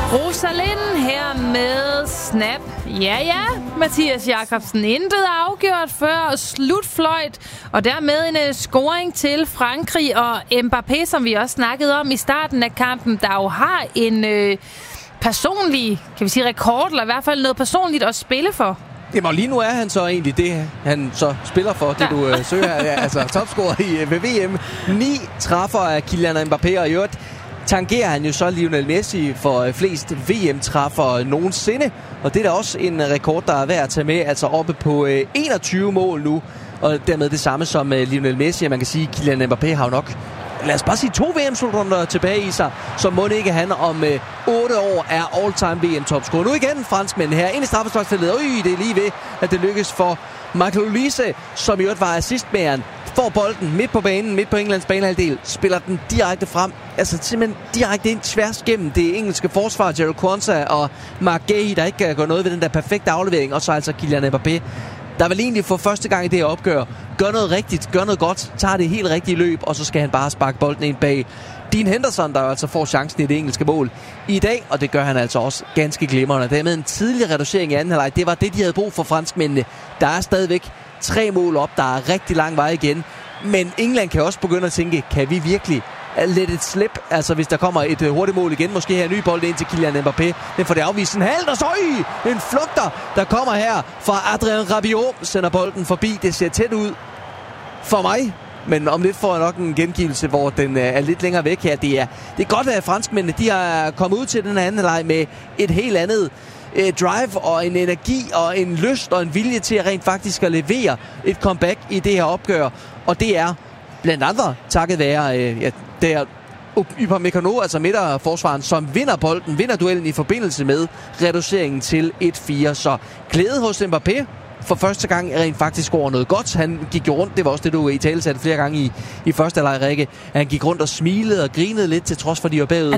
Rosalind her med Snap. Ja, Mathias Jakobsen. Intet afgjort før slutfløjt, og dermed en scoring til Frankrig og Mbappé, som vi også snakkede om i starten af kampen, der jo har en personlig, kan vi sige, rekord, eller i hvert fald noget personligt at spille for. Jamen, og lige nu er han så egentlig det, han så spiller for, det du søger. Altså topscorer ved VM. 9 træffer af Kylian Mbappé, og i øvrigt tangerer han jo så Lionel Messi for flest VM-træffer nogensinde. Og det er da også en rekord, der er værd at tage med, altså oppe på 21 mål nu. Og dermed det samme som Lionel Messi. Man kan sige, at Kylian Mbappé har jo nok, lad os bare sige, 2 VM-slutrunder tilbage i sig. Så må det ikke han om 8 år er all-time VM-topscorer. Nu igen franskmænd her ind i straffesparksfeltet. Det er lige ved, at det lykkes for Michael Olise, som i øvrigt var assistmageren. Får bolden midt på banen, midt på Englands banehalvdel, spiller den direkte frem. Altså simpelthen direkte ind tværs gennem det engelske forsvar, Gerald Quansah og Mark Gay, der ikke kan gøre noget ved den der perfekte aflevering. Og så altså Kylian Mbappé, der vil egentlig for første gang i det her opgør gør noget rigtigt, gør noget godt, tager det helt rigtige løb, og så skal han bare sparke bolden ind bag Dean Henderson, der altså får chancen i det engelske mål i dag, og det gør han altså også ganske glimrende. Dermed en tidlig reducering i anden halvleg. Det var det, de havde brug for, franskmændene. Der er stadigvæk 3 mål op, der er rigtig lang vej igen. Men England kan også begynde at tænke, kan vi virkelig let it slip? Altså hvis der kommer et hurtigt mål igen, måske her en ny bold ind til Kylian Mbappé. Den får det afvist en halv, og så en flugter, der kommer her fra Adrien Rabiot, sender bolden forbi. Det ser tæt ud for mig, men om lidt får jeg nok en gengivelse, hvor den er lidt længere væk her. Det er godt, at franskmændene de har kommet ud til den anden leg med et helt andet drive og en energi og en lyst og en vilje til at rent faktisk at levere et comeback i det her opgør. Og det er blandt andre takket være der Upamecano, altså midterforsvaren, som vinder duellen i forbindelse med reduceringen til 1-4. Så glæde hos Mbappé. For første gang rent faktisk over noget godt. Han gik jo rundt, det var også det, du i tale satte flere gange i første halvleg, Rikke. Han gik rundt og smilede og grinede lidt, til trods for, de var bagud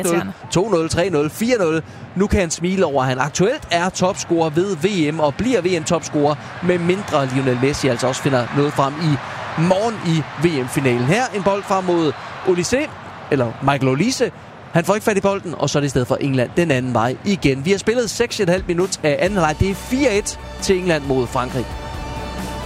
med 1-0, 2-0, 3-0, 4-0. Nu kan han smile over, at han aktuelt er topscorer ved VM og bliver VM-topscorer, med mindre Lionel Messi altså også finder noget frem i morgen i VM-finalen. Her en bold frem mod Olise, eller Michael Olise. Han får ikke fat i bolden, og så er det i stedet for England den anden vej igen. Vi har spillet 6,5 minut af anden halvleg. Det er 4-1 til England mod Frankrig.